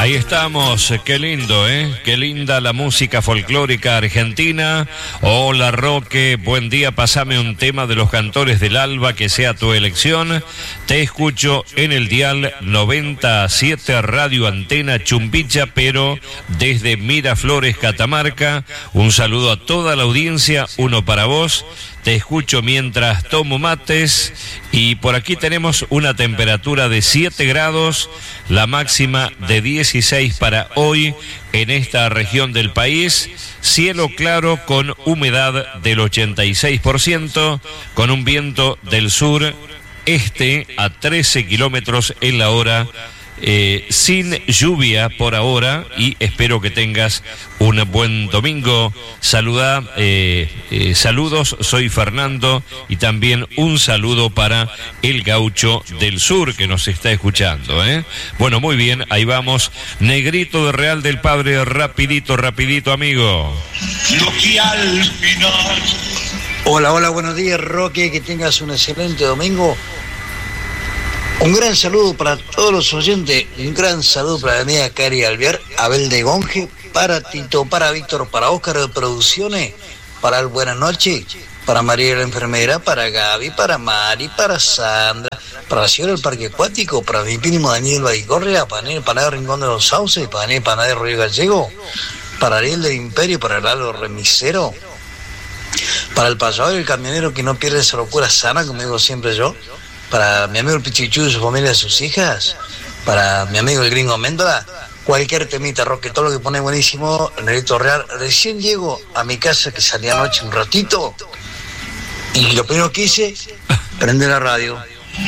Ahí estamos, qué lindo, qué linda la música folclórica argentina. Hola Roque, buen día, pasame un tema de los Cantores del Alba que sea tu elección. Te escucho en el dial 97 Radio Antena Chumbicha, pero desde Miraflores, Catamarca. Un saludo a toda la audiencia, uno para vos. Te escucho mientras tomo mates y por aquí tenemos una temperatura de 7 grados, la máxima de 16 para hoy en esta región del país, cielo claro con humedad del 86%, con un viento del sur este a 13 kilómetros en la hora. Sin lluvia por ahora y espero que tengas un buen domingo. Saludos, soy Fernando y también un saludo para el gaucho del sur que nos está escuchando. Bueno, muy bien, ahí vamos. Negrito de Real del Padre, rapidito, amigo. Lo que al final... Hola, buenos días, Roque, que tengas un excelente domingo. Un gran saludo para todos los oyentes, un gran saludo para la amiga Cari Alviar, Abel de Gonge, para Tito, para Víctor, para Óscar de Producciones, para el Buenas Noches, para María la Enfermera, para Gaby, para Mari, para Sandra, para la señora del Parque Acuático, para mi primo Daniel Badicorrea, para el Panadero Rincón de los Sauces, para el Panadero Río Gallego, para Ariel del Imperio, para el Lalo Remisero, para el pasador y el camionero que no pierde esa locura sana, como digo siempre yo, para mi amigo el Pichichu y su familia y sus hijas, para mi amigo el Gringo Méndola, cualquier temita, Roque, todo lo que pone buenísimo, Negrito Real. Recién llego a mi casa, que salí anoche un ratito, y lo primero que hice, prender la radio.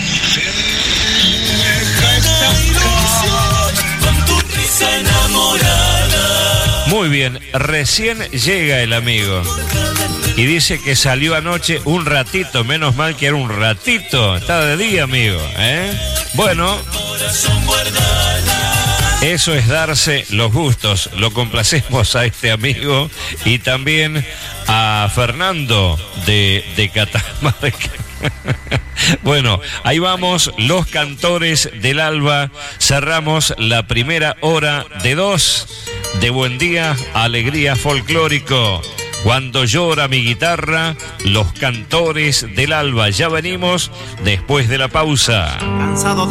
Muy bien, recién llega el amigo y dice que salió anoche un ratito, menos mal que era un ratito, estaba de día, amigo, Bueno, eso es darse los gustos, lo complacemos a este amigo y también a Fernando de Catamarca. Bueno, ahí vamos, los Cantores del Alba, cerramos la primera hora de 2 de Buen Día, Alegría Folclórico. Cuando llora mi guitarra, los Cantores del Alba. Ya venimos después de la pausa. Cansado de